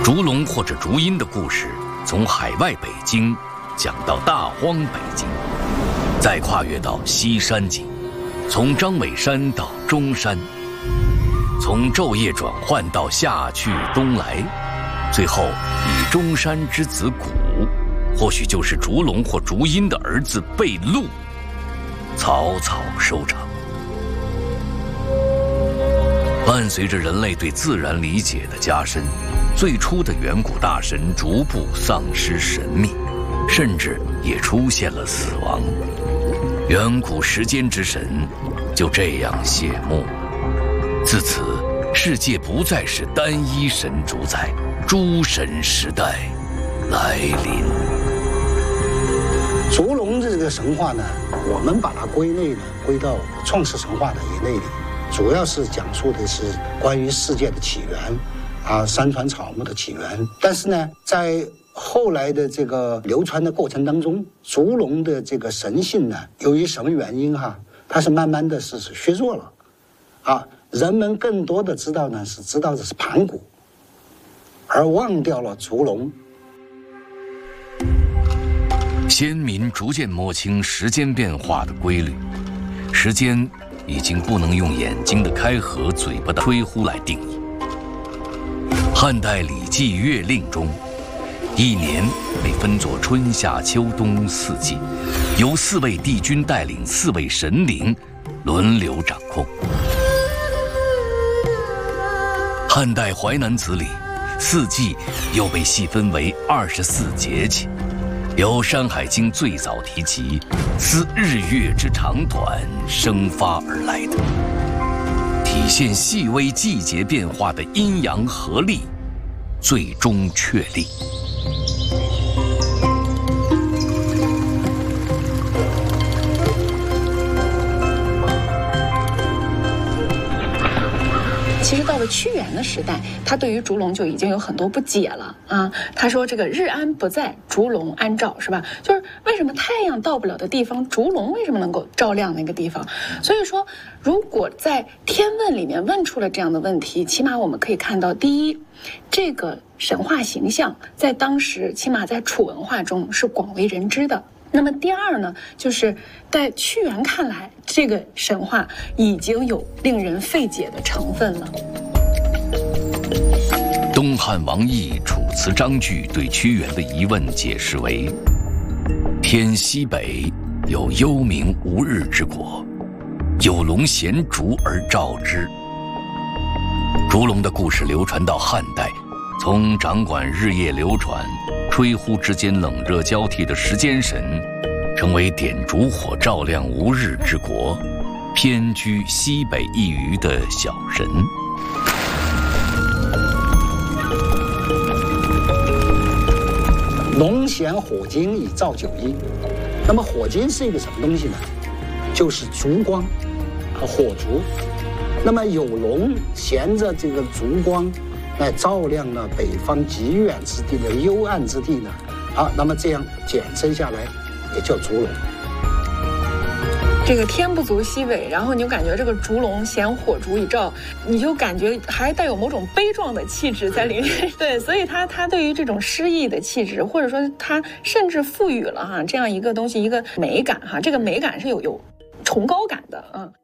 烛龙或者烛阴的故事，从海外北京讲到大荒北京，再跨越到西山景，从张尾山到中山，从昼夜转换到夏去冬来，最后以中山之子谷，或许就是烛龙或烛阴的儿子贝禄，草草收场。伴随着人类对自然理解的加深，最初的远古大神逐步丧失神秘，甚至也出现了死亡。远古时间之神就这样谢幕。自此，世界不再是单一神主宰，诸神时代来临。 烛龙这个神话呢，我们把它归到创世神话的一类里，主要是讲述的是关于世界的起源，山川草木的起源。但是呢，在后来的这个流传的过程当中，烛龙的这个神性呢，由于什么原因它是慢慢的是削弱了，人们更多的知道的是盘古，而忘掉了烛龙。 先民逐渐摸清时间变化的规律，时间已经不能用眼睛的开合、嘴巴的吹呼来定义。汉代《礼记·月令》中，一年被分作春夏秋冬四季，由4位帝君带领4位神灵轮流掌控。汉代《淮南子》里，四季又被细分为24节气，由《山海经》最早提及，思日月之长短生发而来的，体现细微季节变化的阴阳合力，最终确立。 其实到了屈原的时代，他对于烛龙就已经有很多不解了啊。他说这个日安不在，烛龙安照，是吧？就是为什么太阳到不了的地方，烛龙为什么能够照亮那个地方？所以说，如果在天问里面问出了这样的问题，起码我们可以看到，第一，这个神话形象在当时，起码在楚文化中是广为人知的。那么第二呢，就是在屈原看来，这个神话已经有令人费解的成分了。 东汉王逸《楚辞章句》对屈原的疑问解释为：天西北有幽冥无日之国，有龙衔烛而照之。烛龙的故事流传到汉代，从掌管日夜流转、吹呼之间冷热交替的时间神，成为点烛火照亮无日之国、偏居西北一隅的小神。 龙衔火金以照九夷。那么火金是一个什么东西呢？就是烛光火烛。那么有龙衔着这个烛光来照亮了北方极远之地的幽暗之地呢，那么这样简称下来也叫烛龙。 这个天不足西北，然后你就感觉这个烛龙衔火烛以照，你就感觉还带有某种悲壮的气质在里面。对，所以他对于这种诗意的气质，或者说他甚至赋予了这样一个东西一个美感这个美感是有崇高感的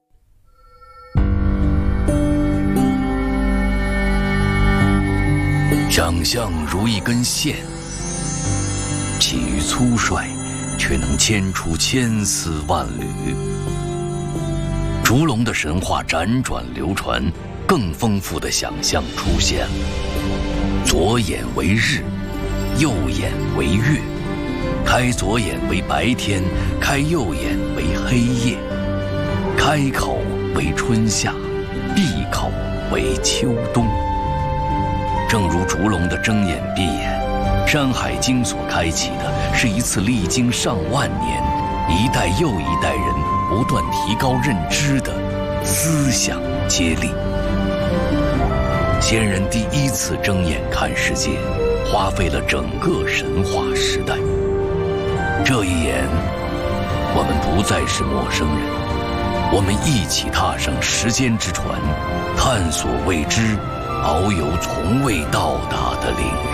长相如一根线，起于粗率，却能牵出千丝万缕。烛龙的神话辗转流传，更丰富的想象出现了。左眼为日，右眼为月，开左眼为白天，开右眼为黑夜，开口为春夏，闭口为秋冬。正如烛龙的睁眼闭眼，《山海经》所开启的是一次历经上万年、一代又一代人不断提高认知的思想接力。先人第一次睁眼看世界，花费了整个神话时代。这一眼，我们不再是陌生人，我们一起踏上时间之船，探索未知，遨游从未到达的领域。